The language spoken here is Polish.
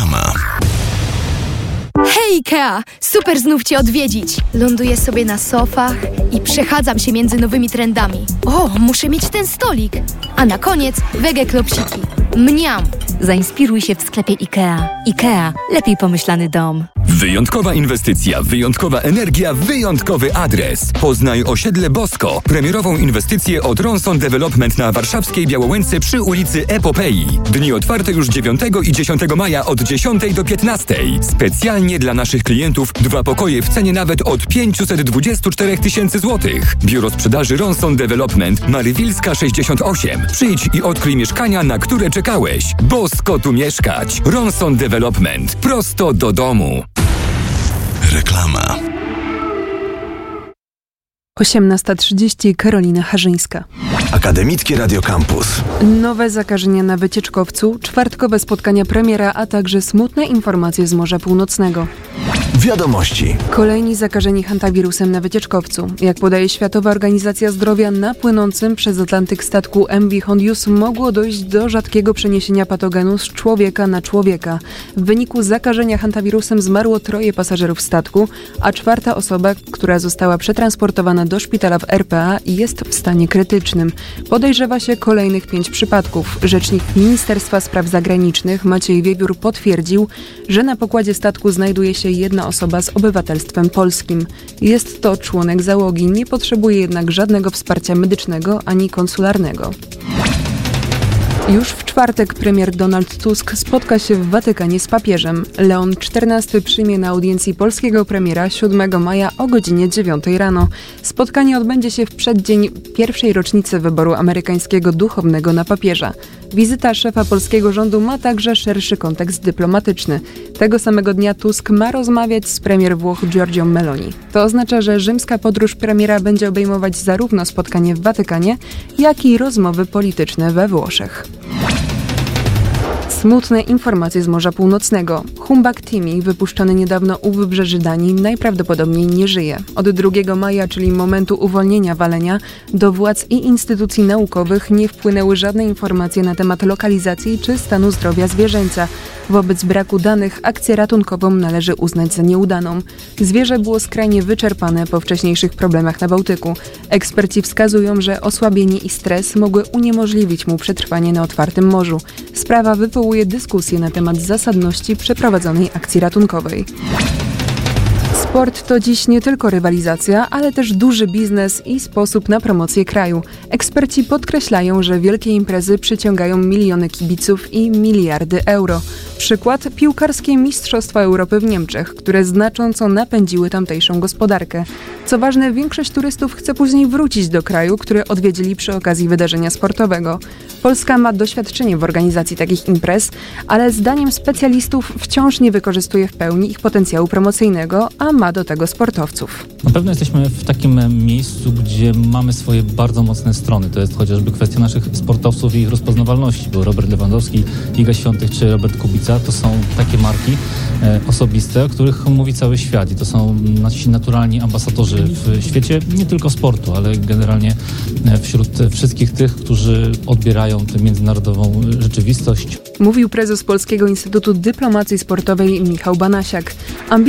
Reklama. Hej Ikea! Super znów Cię odwiedzić! Ląduję sobie na sofach i przechadzam się między nowymi trendami. O, muszę mieć ten stolik! A na koniec wege klopsiki. Mniam! Zainspiruj się w sklepie IKEA. IKEA. Lepiej pomyślany dom. Wyjątkowa inwestycja, wyjątkowa energia, wyjątkowy adres. Poznaj osiedle Bosko. Premierową inwestycję od Ronson Development na warszawskiej Białołęce przy ulicy Epopei. Dni otwarte już 9 i 10 maja od 10 do 15. Specjalnie dla naszych klientów 2 pokoje w cenie nawet od 524 000 złotych. Biuro sprzedaży Ronson Development, Marywilska 68. Przyjdź i odkryj mieszkania, na które czekałeś. Bosko tu mieszkać. Ronson Development. Prosto do domu. Reklama. 18:30. Karolina Harzyńska. Akademickie Radio Campus. Nowe zakażenia na Wycieczkowcu, czwartkowe spotkania premiera, a także smutne informacje z Morza Północnego. Wiadomości. Kolejni zakażeni hantawirusem na Wycieczkowcu. Jak podaje Światowa Organizacja Zdrowia, na płynącym przez Atlantyk statku MV Hondius mogło dojść do rzadkiego przeniesienia patogenu z człowieka na człowieka. W wyniku zakażenia hantawirusem zmarło 3 pasażerów statku, a 4. osoba, która została przetransportowana do szpitala w RPA, jest w stanie krytycznym. Podejrzewa się kolejnych 5 przypadków. Rzecznik Ministerstwa Spraw Zagranicznych Maciej Wiewiór potwierdził, że na pokładzie statku znajduje się jedna osoba z obywatelstwem polskim. Jest to członek załogi, nie potrzebuje jednak żadnego wsparcia medycznego ani konsularnego. Już w czwartek premier Donald Tusk spotka się w Watykanie z papieżem. Leon XIV przyjmie na audiencji polskiego premiera 7 maja o godzinie 9 rano. Spotkanie odbędzie się w przeddzień pierwszej rocznicy wyboru amerykańskiego duchownego na papieża. Wizyta szefa polskiego rządu ma także szerszy kontekst dyplomatyczny. Tego samego dnia Tusk ma rozmawiać z premier Włoch Giorgią Meloni. To oznacza, że rzymska podróż premiera będzie obejmować zarówno spotkanie w Watykanie, jak i rozmowy polityczne we Włoszech. Smutne informacje z Morza Północnego. Humbug Timi, wypuszczony niedawno u wybrzeży Danii, najprawdopodobniej nie żyje. Od 2 maja, czyli momentu uwolnienia walenia, do władz i instytucji naukowych nie wpłynęły żadne informacje na temat lokalizacji czy stanu zdrowia zwierzęcia. Wobec braku danych akcję ratunkową należy uznać za nieudaną. Zwierzę było skrajnie wyczerpane po wcześniejszych problemach na Bałtyku. Eksperci wskazują, że osłabienie i stres mogły uniemożliwić mu przetrwanie na otwartym morzu. Sprawa wywołuje dyskusję na temat zasadności przeprowadzonej akcji ratunkowej. Sport to dziś nie tylko rywalizacja, ale też duży biznes i sposób na promocję kraju. Eksperci podkreślają, że wielkie imprezy przyciągają miliony kibiców i miliardy euro. Przykład: piłkarskie Mistrzostwa Europy w Niemczech, które znacząco napędziły tamtejszą gospodarkę. Co ważne, większość turystów chce później wrócić do kraju, który odwiedzili przy okazji wydarzenia sportowego. Polska ma doświadczenie w organizacji takich imprez, ale zdaniem specjalistów wciąż nie wykorzystuje w pełni ich potencjału promocyjnego, a ma do tego sportowców. Na pewno jesteśmy w takim miejscu, gdzie mamy swoje bardzo mocne strony. To jest chociażby kwestia naszych sportowców i ich rozpoznawalności, bo Robert Lewandowski, Iga Świątek czy Robert Kubica to są takie marki osobiste, o których mówi cały świat i to są nasi naturalni ambasadorzy w świecie nie tylko sportu, ale generalnie wśród wszystkich tych, którzy odbierają tę międzynarodową rzeczywistość. Mówił prezes Polskiego Instytutu Dyplomacji Sportowej Michał Banasiak.